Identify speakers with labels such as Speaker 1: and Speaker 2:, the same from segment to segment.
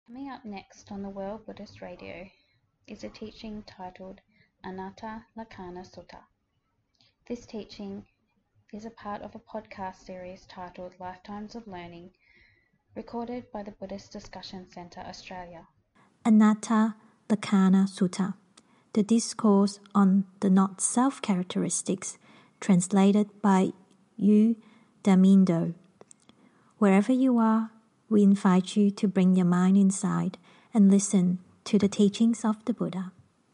Speaker 1: Coming up next on the World Buddhist Radio is a teaching titled Anatta Lakkhana Sutta. This teaching is a part of a podcast series titled Lifetimes of Learning, recorded by the Buddhist Discussion Centre Australia.
Speaker 2: Anatta Lakkhana Sutta, the discourse on the not-self characteristics, translated by U. Damindo. Wherever you are, we invite you to bring your mind inside and listen to the teachings of the Buddha.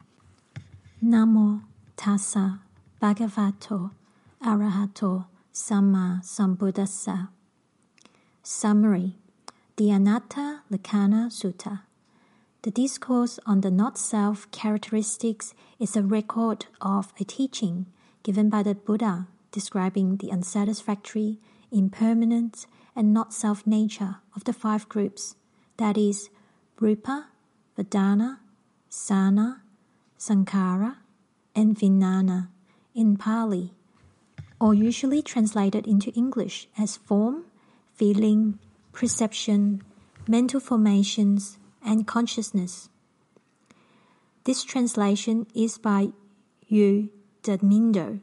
Speaker 2: Namo Tassa Bhagavato Arahato Samma Sambuddhassa. Summary: The Anatta Lakkhana Sutta. The discourse on the not-self characteristics is a record of a teaching given by the Buddha describing the unsatisfactory, impermanent, and not-self nature of the five groups, that is, Rupa, Vedana, Sana, Sankhara, and Vijnana in Pali, or usually translated into English as form, feeling, perception, mental formations, and consciousness. This translation is by U. Damindo.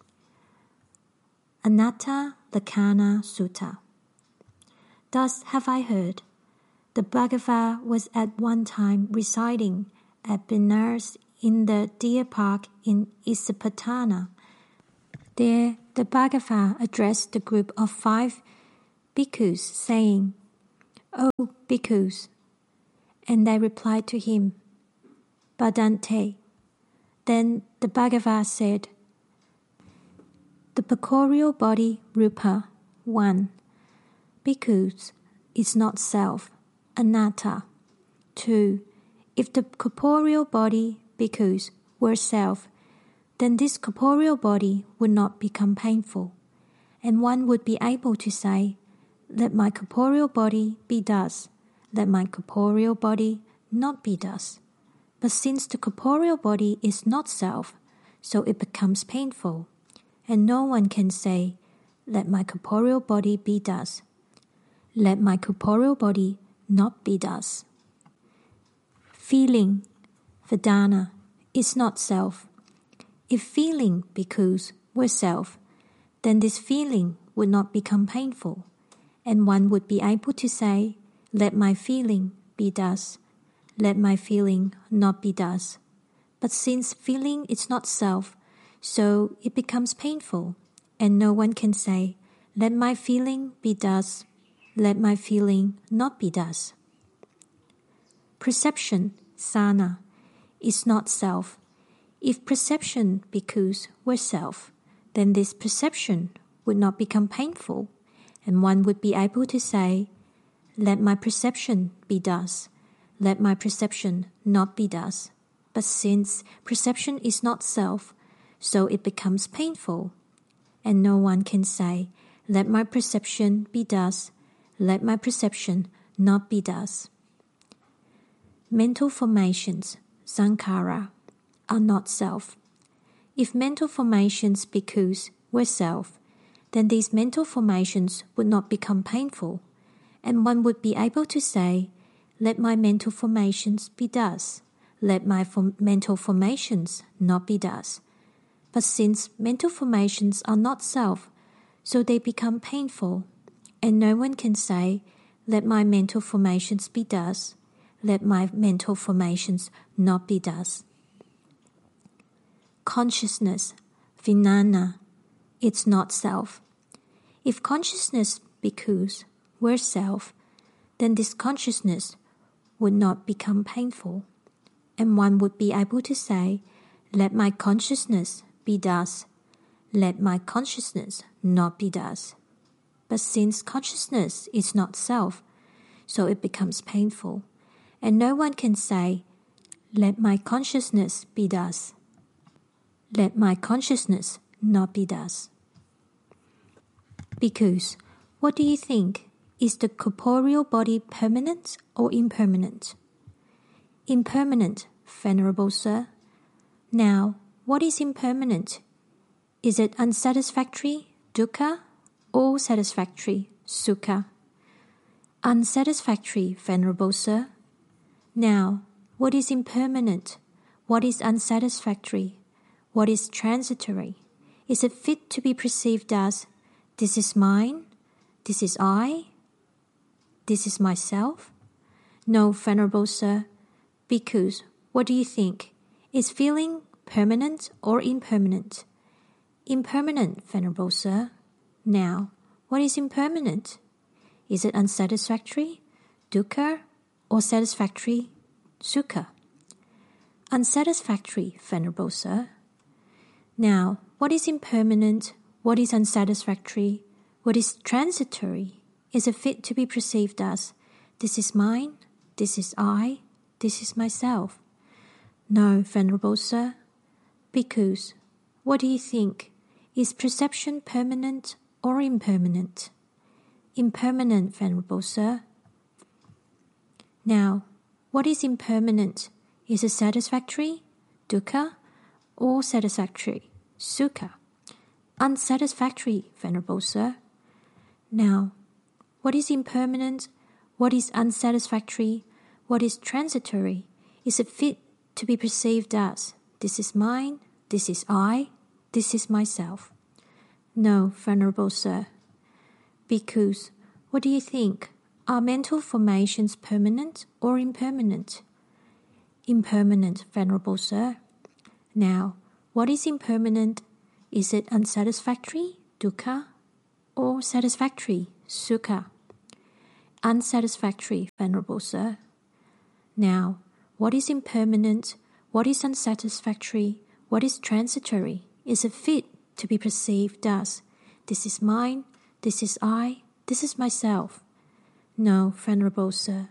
Speaker 2: Anatta Lakkhana Sutta. Thus have I heard. The Bhagava was at one time residing at Benares in the Deer Park in Isipatana. There the Bhagava addressed the group of 5 bhikkhus, saying, "O bhikkhus," and they replied to him, "Bhadante." Then the Bhagava said, "The corporeal body, Rupa, 1. Bhikkhus, is not self, anatta. 2. If the corporeal body, bhikkhus, were self, then this corporeal body would not become painful, and one would be able to say, 'Let my corporeal body be thus, let my corporeal body not be thus.' But since the corporeal body is not self, so it becomes painful, and no one can say, 'Let my corporeal body be thus, let my corporeal body not be thus.' Feeling, Vedana, is not self. If feeling, bhikkhus, were self, then this feeling would not become painful, and one would be able to say, 'Let my feeling be thus, let my feeling not be thus.' But since feeling is not self, so it becomes painful, and no one can say, 'Let my feeling be thus, let my feeling not be thus.' Perception, Sana, is not self. If perception, bhikkhus, were self, then this perception would not become painful, and one would be able to say, 'Let my perception be thus, let my perception not be thus.' But since perception is not self, so it becomes painful, and no one can say, 'Let my perception be thus, let my perception not be thus.' Mental formations, sankhara, are not self. If mental formations, bhikkhus, were self, then these mental formations would not become painful, and one would be able to say, 'Let my mental formations be thus, let my mental formations not be thus.' But since mental formations are not self, so they become painful, and no one can say, 'Let my mental formations be thus, let my mental formations not be thus.' Consciousness, Vijnana, it's not self. If consciousness, bhikkhus, were self, then this consciousness would not become painful, and one would be able to say, 'Let my consciousness be thus, let my consciousness not be thus.' But since consciousness is not self, so it becomes painful, and no one can say, 'Let my consciousness be thus, let my consciousness not be thus.' Bhikkhus, what do you think? Is the corporeal body permanent or impermanent? Impermanent, Venerable Sir. Now, what is impermanent? Is it unsatisfactory, dukkha, or satisfactory, sukha? Unsatisfactory, Venerable Sir. Now, what is impermanent? What is unsatisfactory? What is transitory? Is it fit to be perceived as, this is mine, this is I, this is myself? No, Venerable Sir. Bhikkhus, what do you think? Is feeling permanent or impermanent? Impermanent, Venerable Sir. Now, what is impermanent? Is it unsatisfactory, dukkha, or satisfactory, sukha? Unsatisfactory, Venerable Sir. Now, what is impermanent? What is unsatisfactory? What is transitory? Is it fit to be perceived as, this is mine, this is I, this is myself? No, Venerable Sir. Bhikkhus, what do you think? Is perception permanent or impermanent? Impermanent, Venerable Sir. Now, what is impermanent? Is it satisfactory, dukkha, or satisfactory, sukha? Unsatisfactory, Venerable Sir. Now, what is impermanent? What is unsatisfactory? What is transitory? Is it fit to be perceived as, this is mine, this is I, this is myself? No, Venerable Sir. Bhikkhus, what do you think? Are mental formations permanent or impermanent? Impermanent, Venerable Sir. Now, what is impermanent? Is it unsatisfactory, dukkha, or satisfactory, sukha? Unsatisfactory, Venerable Sir. Now, what is impermanent? What is unsatisfactory? What is transitory? Is it fit to be perceived as, this is mine, this is I, this is myself? No, Venerable Sir.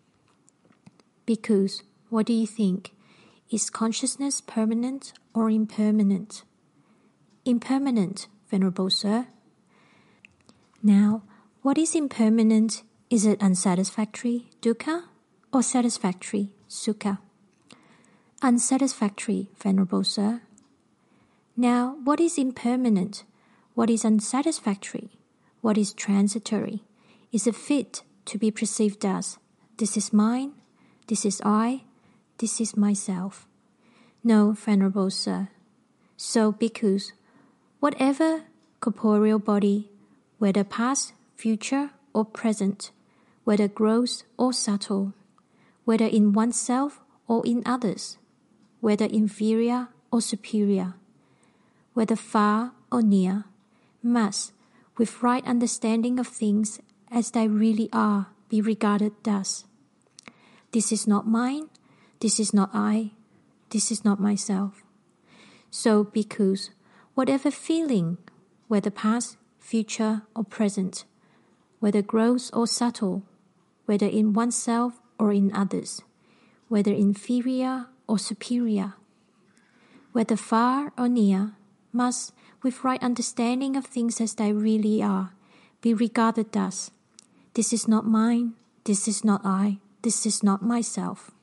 Speaker 2: Bhikkhus, what do you think? Is consciousness permanent or impermanent? Impermanent, Venerable Sir. Now, what is impermanent? Is it unsatisfactory, dukkha, or satisfactory, sukha? Unsatisfactory, Venerable Sir. Now, what is impermanent? What is unsatisfactory? What is transitory? Is it fit to be perceived as, this is mine, this is I, this is myself? No, Venerable Sir. So, bhikkhus, whatever corporeal body, whether past, future, or present, whether gross or subtle, whether in oneself or in others, whether inferior or superior, whether far or near, must, with right understanding of things as they really are, be regarded thus. This is not mine, this is not I, this is not myself. So, bhikkhus, whatever feeling, whether past, future, or present, whether gross or subtle, whether in oneself or in others, whether inferior or superior, whether far or near, must, with right understanding of things as they really are, be regarded thus. This is not mine, this is not I, this is not myself.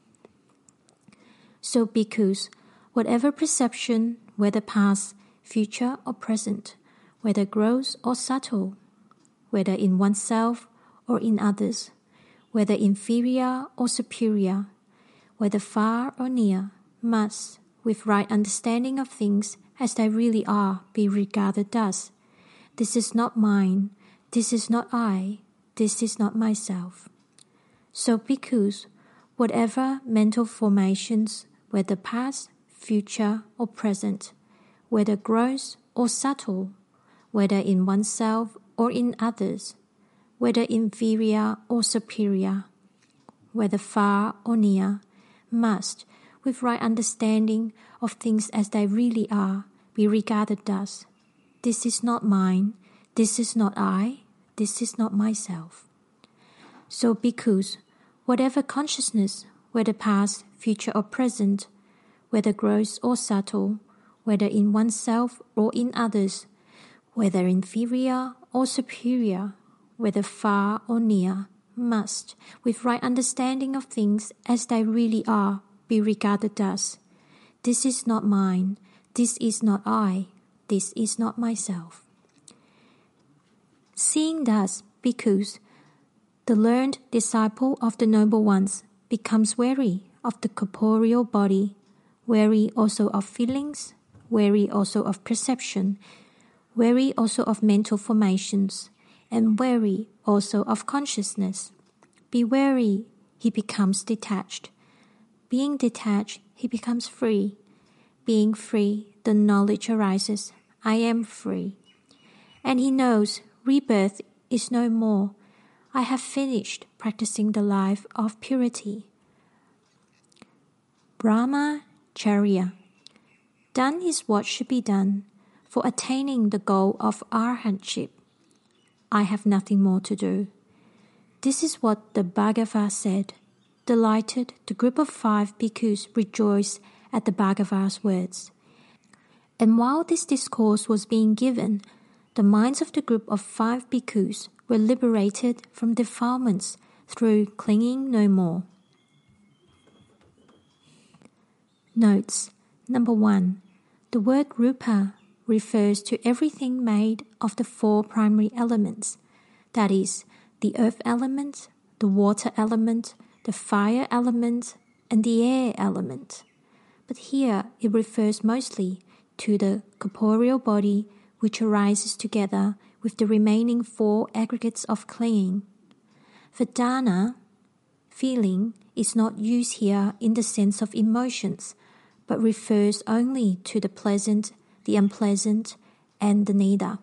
Speaker 2: So, bhikkhus, whatever perception, whether past, future, or present, whether gross or subtle, whether in oneself or in others, whether inferior or superior, whether far or near, must, with right understanding of things as they really are, be regarded thus. This is not mine, this is not I, this is not myself. So, bhikkhus, whatever mental formations, whether past, future, or present, whether gross or subtle, whether in oneself or in others, whether inferior or superior, whether far or near, must, with right understanding of things as they really are, be regarded thus. This is not mine, this is not I, this is not myself. So, bhikkhus, whatever consciousness, whether past, future, or present, whether gross or subtle, whether in oneself or in others, whether inferior or superior, whether far or near, must, with right understanding of things as they really are, be regarded thus. This is not mine, this is not I, this is not myself. Seeing thus, bhikkhus, the learned disciple of the Noble Ones, becomes wary of the corporeal body, wary also of feelings, wary also of perception, wary also of mental formations, and wary also of consciousness. Be wary, he becomes detached. Being detached, he becomes free. Being free, the knowledge arises, I am free. And he knows rebirth is no more. I have finished practicing the life of purity. Brahmacharya. Done is what should be done for attaining the goal of arhatship. I have nothing more to do. This is what the Bhagava said. Delighted, the group of 5 bhikkhus rejoiced at the Bhagava's words. And while this discourse was being given, the minds of the group of 5 bhikkhus were liberated from defilements through clinging no more. Notes. Number 1. The word rupa refers to everything made of the 4 primary elements, that is, the earth element, the water element, the fire element, and the air element. But here it refers mostly to the corporeal body which arises together with the remaining 4 aggregates of clinging. Vedana, feeling, is not used here in the sense of emotions, but refers only to the pleasant, the unpleasant, and the neither.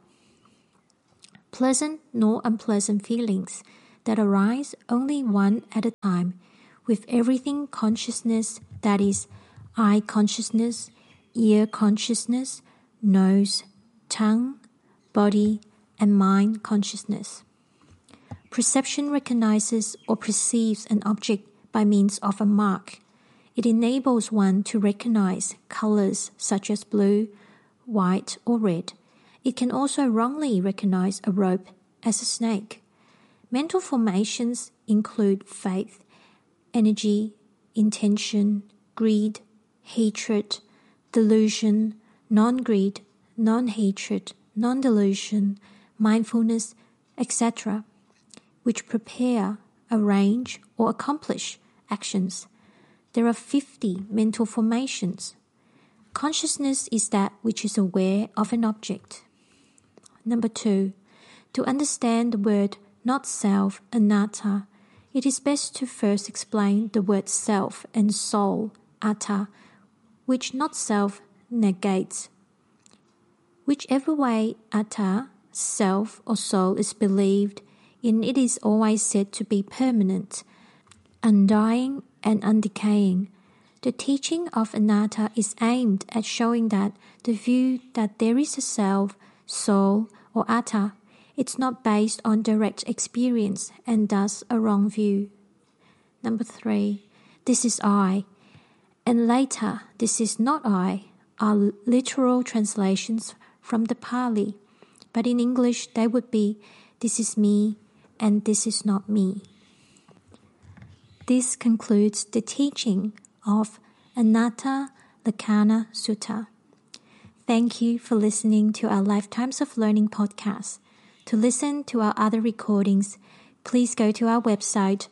Speaker 2: Pleasant nor unpleasant feelings that arise only one at a time, with everything consciousness, that is, eye consciousness, ear consciousness, nose, tongue, body, and mind consciousness. Perception recognizes or perceives an object by means of a mark. It enables one to recognize colors such as blue, white, or red. It can also wrongly recognize a rope as a snake. Mental formations include faith, energy, intention, greed, hatred, delusion, non-greed, non-hatred, non-delusion, mindfulness, etc., which prepare, arrange, or accomplish actions. There are 50 mental formations. Consciousness is that which is aware of an object. Number 2. To understand the word not self, anatta, it is best to first explain the word self and soul, atta, which not self negates. Whichever way atta, self or soul is believed in, it is always said to be permanent, undying and undecaying. The teaching of anatta is aimed at showing that the view that there is a self, soul, or atta, it's not based on direct experience and thus a wrong view. Number 3. This is I, and later, this is not I, are literal translations from the Pali, but in English they would be, this is me, and this is not me. This concludes the teaching of Anatta Lakkhana Sutta. Thank you for listening to our Lifetimes of Learning podcast. To listen to our other recordings, please go to our website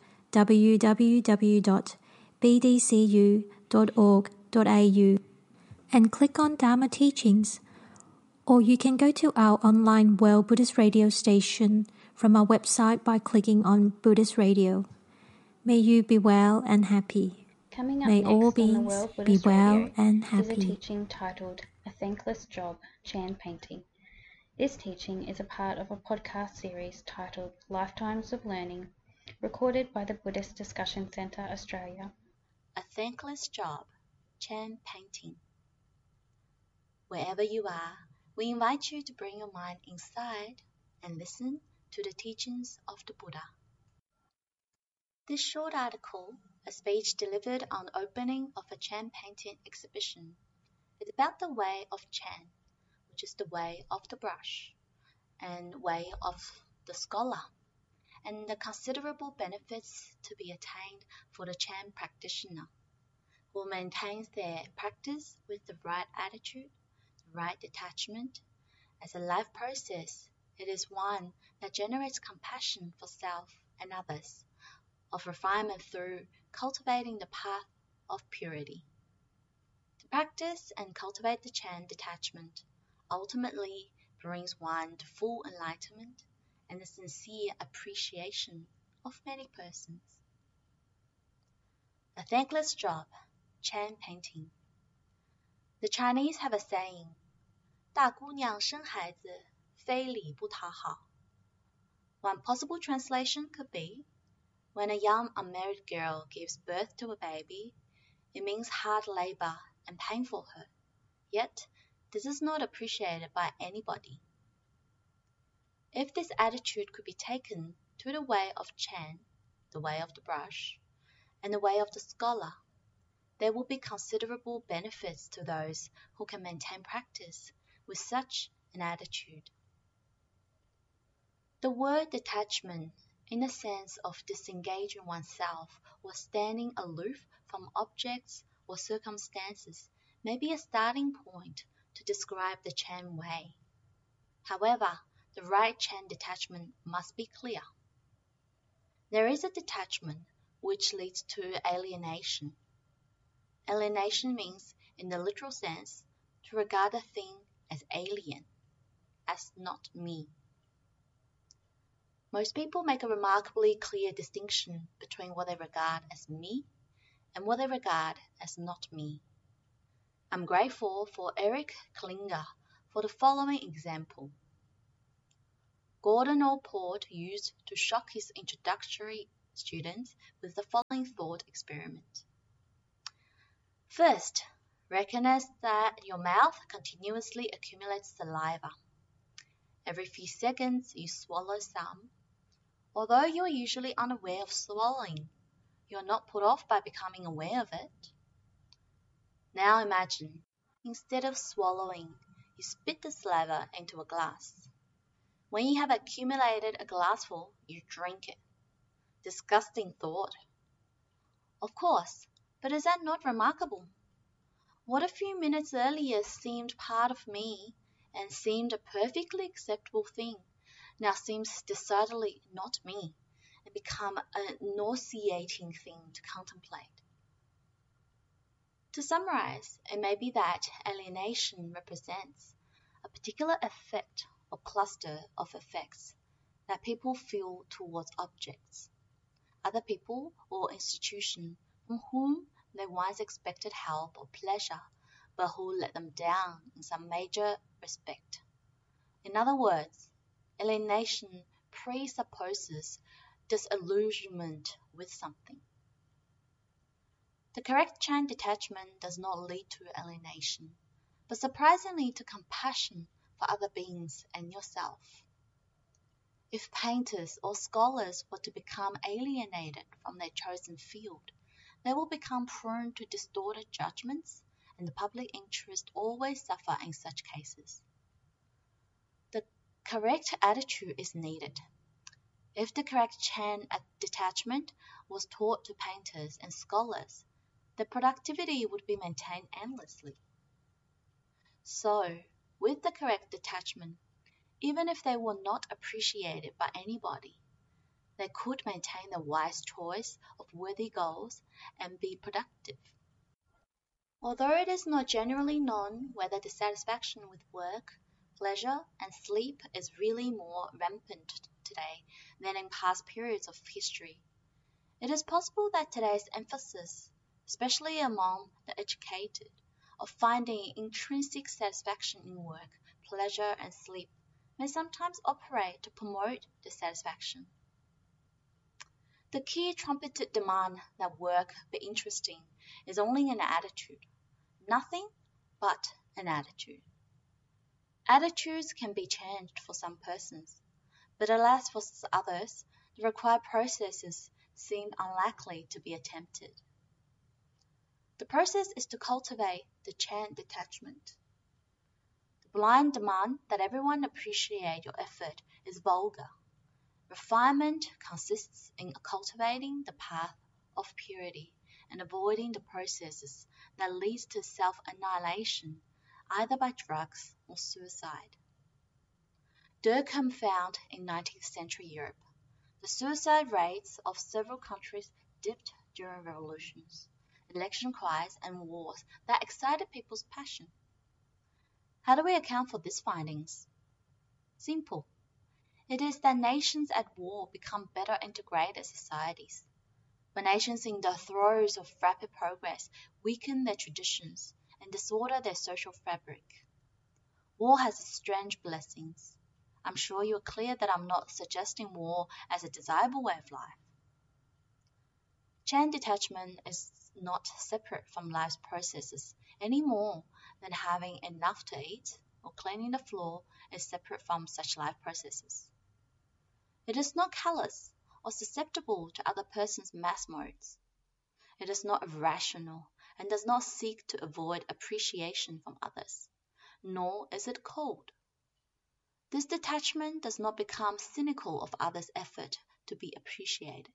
Speaker 2: www.bdcu.org.au and click on Dharma Teachings, or you can go to our online World Buddhist Radio station from our website by clicking on Buddhist Radio. May you be well and happy.
Speaker 1: Coming up
Speaker 2: May
Speaker 1: next
Speaker 2: all
Speaker 1: on the
Speaker 2: beings
Speaker 1: World
Speaker 2: be
Speaker 1: Buddhist
Speaker 2: well
Speaker 1: Radio
Speaker 2: and
Speaker 1: is a
Speaker 2: happy.
Speaker 1: teaching titled A Thankless Job, Chan Painting. This teaching is a part of a podcast series titled Lifetimes of Learning, recorded by the Buddhist Discussion Centre Australia.
Speaker 3: A thankless job, Chan Painting. Wherever you are, we invite you to bring your mind inside and listen to the teachings of the Buddha. This short article, a speech delivered on the opening of a Chan painting exhibition, is about the way of Chan, which is the way of the brush, and way of the scholar, and the considerable benefits to be attained for the Chan practitioner, who maintains their practice with the right attitude, the right detachment. As a life process, it is one that generates compassion for self and others, of refinement through cultivating the path of purity. To practice and cultivate the Chan detachment ultimately brings one to full enlightenment and the sincere appreciation of many persons. A thankless job, Chan painting. The Chinese have a saying, 大姑娘生孩子，非礼不讨好. One possible translation could be, when a young unmarried girl gives birth to a baby, it means hard labor and pain for her. Yet, this is not appreciated by anybody. If this attitude could be taken to the way of Chan, the way of the brush, and the way of the scholar, there will be considerable benefits to those who can maintain practice with such an attitude. The word detachment, in the sense of disengaging oneself or standing aloof from objects or circumstances, may be a starting point to describe the Chan way. However, the right Chan detachment must be clear. There is a detachment which leads to alienation. Alienation means, in the literal sense, to regard a thing as alien, as not me. Most people make a remarkably clear distinction between what they regard as me and what they regard as not me. I'm grateful for Eric Klinger for the following example. Gordon Allport used to shock his introductory students with the following thought experiment. First, recognize that your mouth continuously accumulates saliva. Every few seconds, you swallow some. Although you are usually unaware of swallowing, you are not put off by becoming aware of it. Now imagine, instead of swallowing, you spit the saliva into a glass. When you have accumulated a glassful, you drink it. Disgusting thought. Of course, but is that not remarkable? What a few minutes earlier seemed part of me and seemed a perfectly acceptable thing, now seems decidedly not me and become a nauseating thing to contemplate. To summarize, it may be that alienation represents a particular effect or cluster of effects that people feel towards objects, other people or institutions from whom they once expected help or pleasure, but who let them down in some major respect. In other words, alienation presupposes disillusionment with something. The correct Chan detachment does not lead to alienation, but surprisingly to compassion for other beings and yourself. If painters or scholars were to become alienated from their chosen field, they will become prone to distorted judgments, and the public interest always suffer in such cases. The correct attitude is needed. If the correct Chan detachment was taught to painters and scholars, their productivity would be maintained endlessly. So, with the correct detachment, even if they were not appreciated by anybody, they could maintain the wise choice of worthy goals and be productive. Although it is not generally known whether dissatisfaction with work, pleasure, and sleep is really more rampant today than in past periods of history, it is possible that today's emphasis, especially among the educated, of finding intrinsic satisfaction in work, pleasure, and sleep may sometimes operate to promote dissatisfaction. The key trumpeted demand that work be interesting is only an attitude, nothing but an attitude. Attitudes can be changed for some persons, but alas for others, the required processes seem unlikely to be attempted. The process is to cultivate the Chan detachment. The blind demand that everyone appreciate your effort is vulgar. Refinement consists in cultivating the path of purity and avoiding the processes that leads to self-annihilation, either by drugs or suicide. Durkheim found in 19th century Europe The suicide rates of several countries dipped during revolutions, election cries, and wars that excited people's passion. How do we account for these findings? Simple. It is that nations at war become better integrated societies. When nations in the throes of rapid progress weaken their traditions and disorder their social fabric. War has its strange blessings. I'm sure you're clear that I'm not suggesting war as a desirable way of life. Chain detachment is not separate from life's processes any more than having enough to eat or cleaning the floor is separate from such life processes. It is not callous or susceptible to other person's mass modes. It is not irrational and does not seek to avoid appreciation from others, nor is it cold. This detachment does not become cynical of others' effort to be appreciated.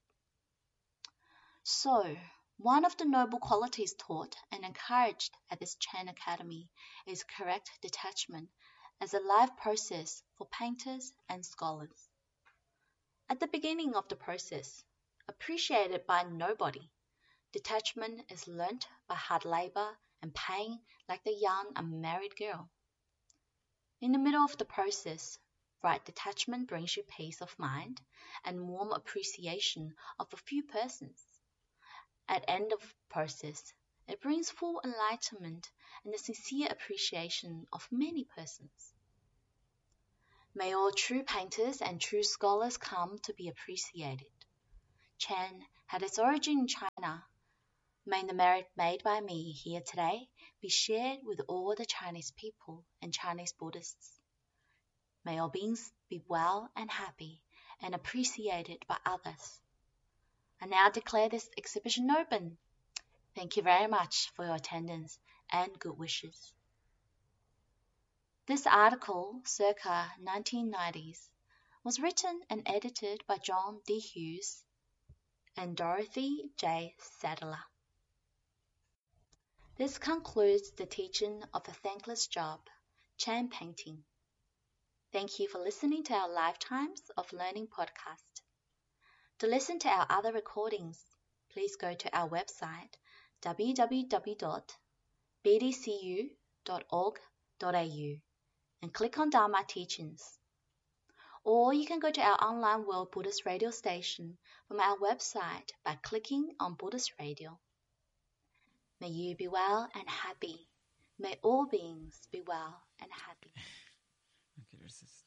Speaker 3: So, one of the noble qualities taught and encouraged at this Chain Academy is correct detachment as a life process for painters and scholars. At the beginning of the process, appreciated by nobody, detachment is learnt by hard labor and pain like the young unmarried girl. In the middle of the process, right detachment brings you peace of mind and warm appreciation of a few persons. At end of process, it brings full enlightenment and a sincere appreciation of many persons. May all true painters and true scholars come to be appreciated. Chain had its origin in China. May the merit made by me here today be shared with all the Chinese people and Chinese Buddhists. May all beings be well and happy and appreciated by others. I now declare this exhibition open. Thank you very much for your attendance and good wishes. This article, circa 1990s, was written and edited by John D. Hughes and Dorothy J. Sadler. This concludes the teaching of A Thankless Job, Chain Painting. Thank you for listening to our Lifetimes of Learning podcast. To listen to our other recordings, please go to our website www.bdcu.org.au and click on Dharma Teachings. Or you can go to our online World Buddhist Radio station from our website by clicking on Buddhist Radio. May you be well and happy. May all beings be well and happy.
Speaker 4: Okay, there's this.